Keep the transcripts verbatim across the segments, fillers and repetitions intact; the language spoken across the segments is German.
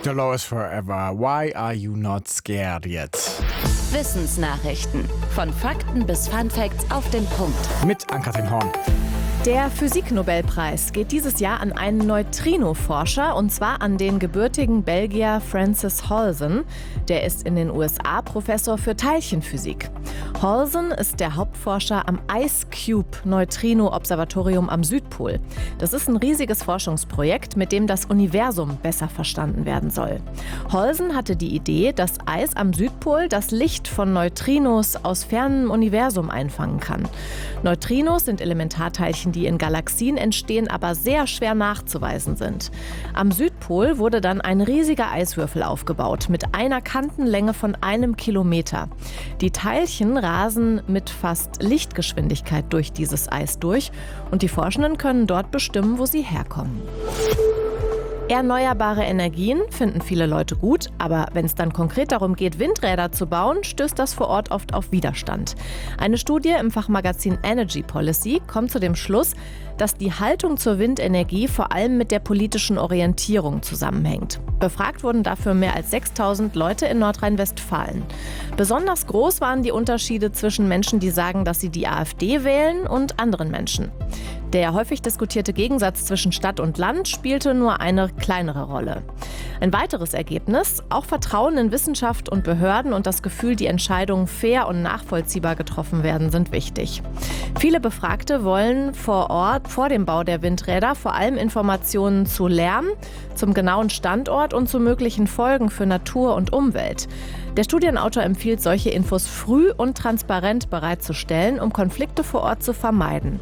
Doktor Lois Forever. Why are you not scared yet? Wissensnachrichten. Von Fakten bis Funfacts auf den Punkt. Mit Ann-Kathrin Horn. Der Physiknobelpreis geht dieses Jahr an einen Neutrino-Forscher, und zwar an den gebürtigen Belgier Francis Halzen. Der ist in den U S A Professor für Teilchenphysik. Halzen ist der Hauptforscher am Ice Cube Neutrino-Observatorium am Südpol. Das ist ein riesiges Forschungsprojekt, mit dem das Universum besser verstanden werden soll. Halzen hatte die Idee, dass Eis am Südpol das Licht von Neutrinos aus fernem Universum einfangen kann. Neutrinos sind Elementarteilchen, die in Galaxien entstehen, aber sehr schwer nachzuweisen sind. Am Südpol wurde dann ein riesiger Eiswürfel aufgebaut mit einer Kantenlänge von einem Kilometer. Die Teilchen rasen mit fast Lichtgeschwindigkeit durch dieses Eis durch und die Forschenden können dort bestimmen, wo sie herkommen. Erneuerbare Energien finden viele Leute gut, aber wenn es dann konkret darum geht, Windräder zu bauen, stößt das vor Ort oft auf Widerstand. Eine Studie im Fachmagazin Energy Policy kommt zu dem Schluss, dass die Haltung zur Windenergie vor allem mit der politischen Orientierung zusammenhängt. Befragt wurden dafür mehr als sechstausend Leute in Nordrhein-Westfalen. Besonders groß waren die Unterschiede zwischen Menschen, die sagen, dass sie die AfD wählen, und anderen Menschen. Der häufig diskutierte Gegensatz zwischen Stadt und Land spielte nur eine kleinere Rolle. Ein weiteres Ergebnis: Auch Vertrauen in Wissenschaft und Behörden und das Gefühl, die Entscheidungen fair und nachvollziehbar getroffen werden, sind wichtig. Viele Befragte wollen vor Ort, vor dem Bau der Windräder, vor allem Informationen zu Lärm, zum genauen Standort und zu möglichen Folgen für Natur und Umwelt. Der Studienautor empfiehlt, solche Infos früh und transparent bereitzustellen, um Konflikte vor Ort zu vermeiden.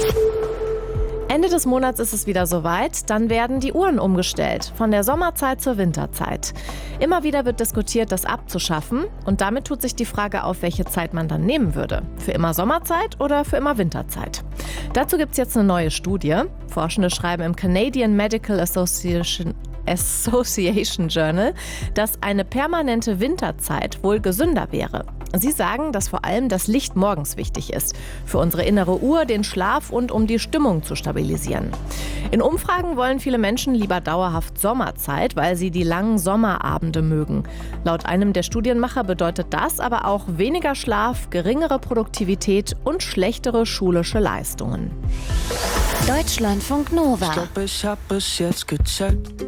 Ende des Monats ist es wieder soweit, dann werden die Uhren umgestellt, von der Sommerzeit zur Winterzeit. Immer wieder wird diskutiert, das abzuschaffen, und damit tut sich die Frage auf, welche Zeit man dann nehmen würde. Für immer Sommerzeit oder für immer Winterzeit? Dazu gibt es jetzt eine neue Studie. Forschende schreiben im Canadian Medical Association Association Journal, dass eine permanente Winterzeit wohl gesünder wäre. Sie sagen, dass vor allem das Licht morgens wichtig ist, für unsere innere Uhr, den Schlaf und um die Stimmung zu stabilisieren. In Umfragen wollen viele Menschen lieber dauerhaft Sommerzeit, weil sie die langen Sommerabende mögen. Laut einem der Studienmacher bedeutet das aber auch weniger Schlaf, geringere Produktivität und schlechtere schulische Leistungen. Deutschlandfunk Nova. Ich glaub, ich hab es jetzt gecheckt.